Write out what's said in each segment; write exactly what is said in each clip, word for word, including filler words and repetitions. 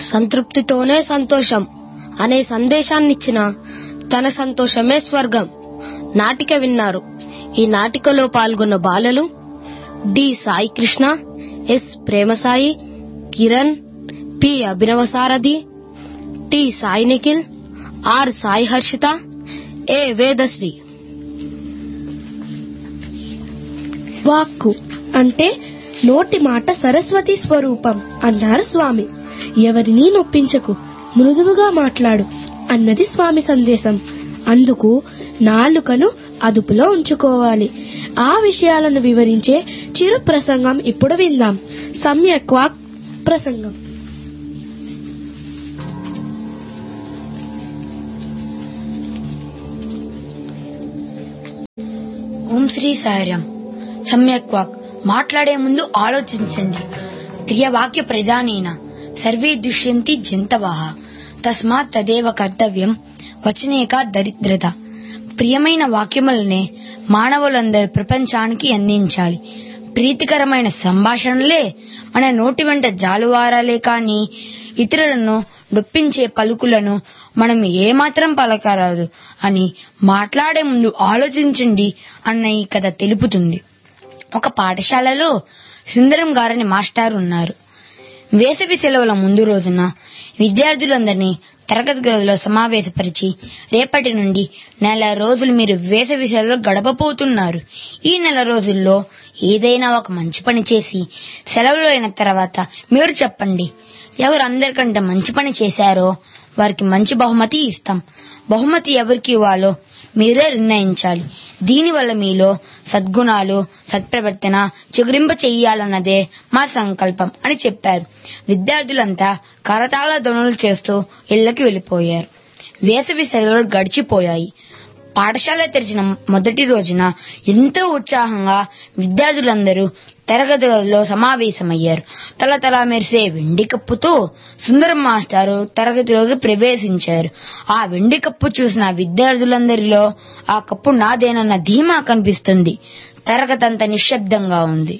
సంతృప్తితోనే సంతోషం అనే సందేశాన్నిచ్చిన తన సంతోషమే స్వర్గం నాటిక విన్నారు. ఈ నాటికలో పాల్గొన్న బాలలు D Sai Krishna, yes Prema Sai, Kiran, P అభినవ సారథి, టి సాయి నిఖిల్, ఆర్ సాయి హర్షిత, ఏ వేదశ్రీ. వాక్కు అంటే నోటి మాట సరస్వతి స్వరూపం అన్నారు స్వామి. ఎవరినీ నొప్పించకు, మృదువుగా మాట్లాడు అన్నది స్వామి సందేశం. అందుకు నాలుకను అదుపులో ఉంచుకోవాలి. ఆ విషయాలను వివరించే చిరు ప్రసంగం ఇప్పుడు విందాం. సమ్యక్ వాక్ ప్రసంగం. ఓం శ్రీ సాయిరాం. సమ్యక్ వాక్. మాట్లాడే ముందు ఆలోచించండి. ప్రియవాక్య ప్రధానేన సర్వే దుష్యంతి జంతవః తస్మాత్ తదేవ కర్తవ్యం వచనేక దరిద్రత. ప్రియమైన వాక్యములనే మానవులందరూ ప్రపంచానికి అందించాలి. ప్రీతికరమైన సంభాషణలే మన నోటి వెంట జాలువారాలే కాని ఇతరులను నొప్పించే పలుకులను మనం ఏమాత్రం పలకరాదు అని మాట్లాడే ముందు ఆలోచించండి అన్న ఈ కథ తెలుపుతుంది. ఒక పాఠశాలలో సుందరం గారని మాస్టారు ఉన్నారు. వేసవి సెలవుల ముందు రోజున విద్యార్థులందరినీ తరగతి గదిలో సమావేశపరిచి, రేపటి నుండి నెల రోజులు మీరు వేసవి సెలవులు గడపబోతున్నారు. ఈ నెల రోజుల్లో ఏదైనా ఒక మంచి పని చేసి సెలవులు అయిన తర్వాత మీరు చెప్పండి. ఎవరు అందరికంటే మంచి పని చేశారో వారికి మంచి బహుమతి ఇస్తాం. బహుమతి ఎవరికి ఇవ్వాలో మీరే నిర్ణయించాలి. దీనివల్ల మీలో సద్గుణాలు, సత్ప్రవర్తన చిగురింప చెయ్యాలన్నదే మా సంకల్పం అని చెప్పారు. విద్యార్థులంతా కరతాళ ధ్వనులు చేస్తూ ఇళ్లకి వెళ్లిపోయారు. వేసవి సెలవులు గడిచిపోయాయి. పాఠశాల తెరిచిన మొదటి రోజున ఎంతో ఉత్సాహంగా విద్యార్థులందరూ తరగతి గదిలో సమావేశమయ్యారు. తల తల మెరిసే వెండి కప్పుతో సుందరం మాస్టారు తరగతిలోకి ప్రవేశించారు. ఆ వెండి కప్పు చూసిన విద్యార్థులందరిలో ఆ కప్పు నాదేనన్న ధీమా కనిపిస్తుంది. తరగతి అంతా నిశ్శబ్దంగా ఉంది.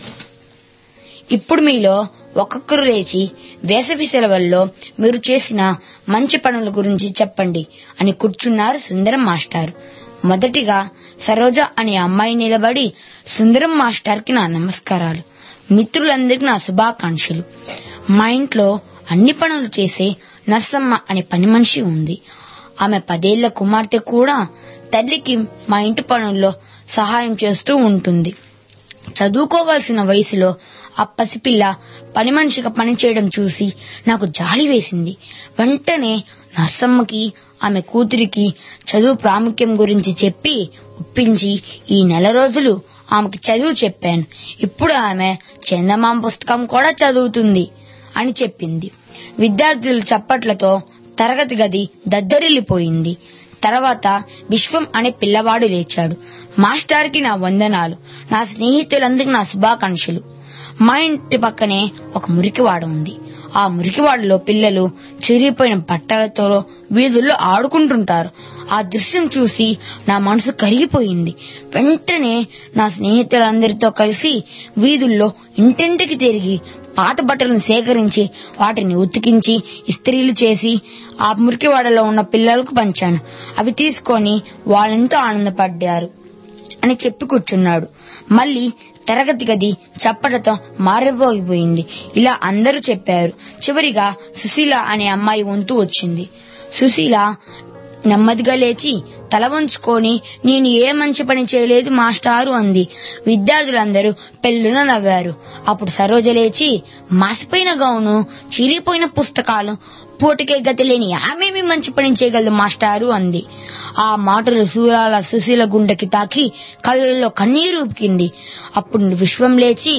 ఇప్పుడు మీలో ఒక్కొక్కరు లేచి వేసవి సెలవుల్లో మీరు చేసిన మంచి పనుల గురించి చెప్పండి అని కూర్చున్నారు సుందరం మాస్టారు. మొదటిగా సరోజ అనే అమ్మాయి నిలబడి, సుందరం మాస్టర్ కి నా నమస్కారాలు, మిత్రులందరికీ నా శుభాకాంక్షలు. మా ఇంట్లో అన్ని పనులు చేసే నర్సమ్మ అనే పని మనిషి ఉంది. ఆమె పదేళ్ల కుమార్తె కూడా తల్లికి మా ఇంటి పనుల్లో సహాయం చేస్తూ ఉంటుంది. చదువుకోవాల్సిన వయసులో ఆ పసిపిల్ల పని మనిషిగా పనిచేయడం చూసి నాకు జాలి వేసింది. వెంటనే నర్సమ్మకి ఆమె కూతురికి చదువు ప్రాముఖ్యం గురించి చెప్పి ఒప్పించి ఈ నెల రోజులు ఆమెకి చదువు చెప్పాను. ఇప్పుడు ఆమె చందమామ పుస్తకం కూడా చదువుతుంది అని చెప్పింది. విద్యార్థుల చప్పట్లతో తరగతి గది దద్దరిల్లిపోయింది. తర్వాత విశ్వం అనే పిల్లవాడు లేచాడు. మాస్టర్కి నా వందనాలు, నా స్నేహితులందరికీ నా శుభాకాంక్షలు. మా ఇంటి పక్కనే ఒక మురికివాడ ఉంది. ఆ మురికివాడలో పిల్లలు చిరిగిపోయిన బట్టలతో వీధుల్లో ఆడుకుంటుంటారు. ఆ దృశ్యం చూసి నా మనసు కరిగిపోయింది. వెంటనే నా స్నేహితులందరితో కలిసి వీధుల్లో ఇంటింటికి తిరిగి పాత బట్టలను సేకరించి వాటిని ఉతికించి ఇస్త్రీలు చేసి ఆ మురికివాడలో ఉన్న పిల్లలకు పంచాను. అవి తీసుకొని వాళ్ళెంతో ఆనందపడ్డారు అని చెప్పి కూర్చున్నాడు. మళ్లీ తరగతి గది చప్పటతో మారిపోయిపోయింది. ఇలా అందరూ చెప్పారు. చివరిగా సుశీల అనే అమ్మాయి వంతు వచ్చింది. సుశీల నెమ్మదిగా లేచి తల వంచుకొని, నేను ఏ మంచి పని చేయలేదు మాస్టారు అంది. విద్యార్థులందరూ పెళ్లున నవ్వారు. అప్పుడు సరోజ లేచి, మాసిపోయిన గౌను, చిరిగిపోయిన పుస్తకాలు, పూటకే గతి లేని ఆమెమి మంచి పని చేయగలదు మాస్టారు అంది. ఆ మాటలు సూరాల సుశీల గుండెకి తాకి కళ్ళల్లో కన్నీరు ఉపికింది. అప్పుడు విశ్వం లేచి,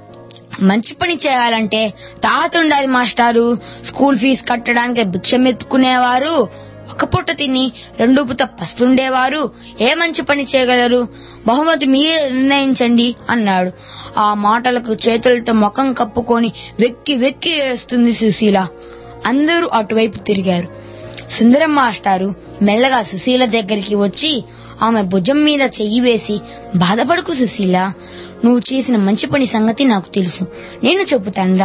మంచి పని చేయాలంటే తాత ఉండాలి మాస్టారు. స్కూల్ ఫీజు కట్టడానికి భిక్షం ఎత్తుకునేవారు ఒక పూట తిని రెండు పూట పస్తుండేవారు ఏ మంచి పని చేయగలరు? బహుమతి మీరే నిర్ణయించండి అన్నాడు. ఆ మాటలకు చేతులతో ముఖం కప్పుకొని వెక్కి వెక్కి ఏడుస్తుంది సుశీల. అందరూ అటువైపు తిరిగారు. సుందరం మాస్టారు మెల్లగా సుశీల దగ్గరికి వచ్చి ఆమె భుజం మీద చెయ్యి వేసి, బాధపడకు సుశీల, నువ్వు చేసిన మంచి పని సంగతి నాకు తెలుసు, నేను చెబుతానురా.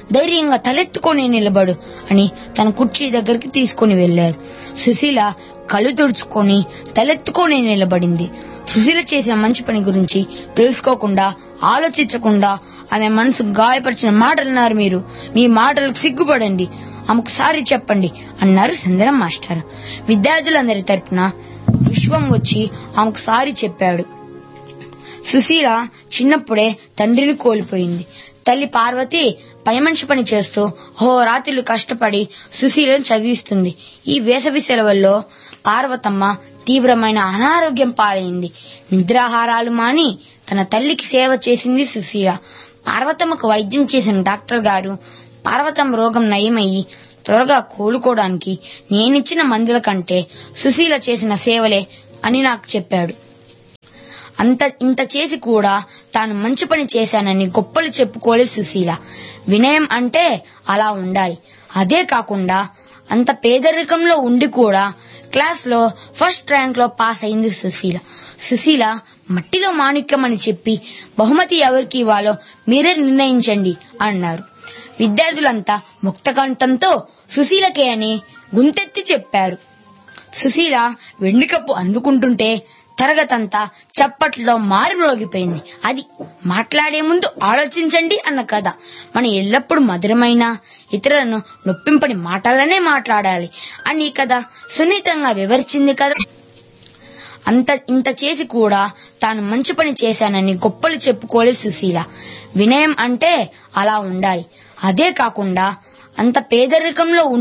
ధైర్యంగా తలెత్తుకొని నిలబడు అని తన కుర్చీ దగ్గరికి తీసుకుని వెళ్లారు. సుశీల కళ్ళు తుడుచుకొని తలెత్తుకొని నిలబడింది. సుశీల చేసిన మంచి పని గురించి తెలుసుకోకుండా, ఆలోచించకుండా ఆమె మనసు గాయపరిచిన మాటలన్నారు మీరు. మీ మాటలకు సిగ్గుపడండి, ఆమెకు సారీ చెప్పండి అన్నారు సుందరం మాస్టర్. విద్యార్థులందరి తరపున విశ్వం వచ్చి ఆమెకు సారీ చెప్పాడు. సుశీల చిన్నప్పుడే తండ్రిని కోల్పోయింది. తల్లి పార్వతి పని మనిషి పని చేస్తూ అహోరాత్రులు కష్టపడి సుశీలను చదివిస్తుంది. ఈ వేసవి సెలవుల్లో పార్వతమ్మ తీవ్రమైన అనారోగ్యం పాలైంది. నిద్రాహారాలు మాని తన తల్లికి సేవ చేసింది సుశీల. పార్వతమ్మకు వైద్యం చేసిన డాక్టర్ గారు పార్వతమ్మ రోగం నయమయ్యి త్వరగా కోలుకోవడానికి నేనిచ్చిన మందుల కంటే సుశీల చేసిన సేవలే అని నాకు చెప్పాడు. అంత ఇంత చేసి కూడా తాను మంచి పని చేశానని గొప్పలు చెప్పుకోలేదు సుశీల. వినయం అంటే అలా ఉండాలి. అదే కాకుండా అంత పేదరికంలో ఉండి కూడా క్లాస్ లో ఫస్ట్ ర్యాంక్ లో పాస్ అయింది సుశీల. సుశీల మట్టిలో మాణిక్యం అని చెప్పి బహుమతి ఎవరికి ఇవ్వాలో మీరే నిర్ణయించండి అన్నారు. విద్యార్థులంతా ముక్తకంఠంతో సుశీలకే అని గుంతెత్తి చెప్పారు. సుశీల వెండి కప్పు అందుకుంటుంటే తరగతంతా చప్పట్లో మారుమ్రోగిపోయింది. అది మాట్లాడే ముందు ఆలోచించండి అన్న కథ. మనం ఎల్లప్పుడూ మధురమైన, ఇతరులను నొప్పింపని మాటలనే మాట్లాడాలి అని కథ సున్నితంగా వివరించింది కదా. అంత ఇంత చేసి కూడా తాను మంచి పని చేశానని గొప్పలు చెప్పుకోలేదు సుశీల. వినయం అంటే అలా ఉండాలి. అదే కాకుండా అంత పేదరికంలో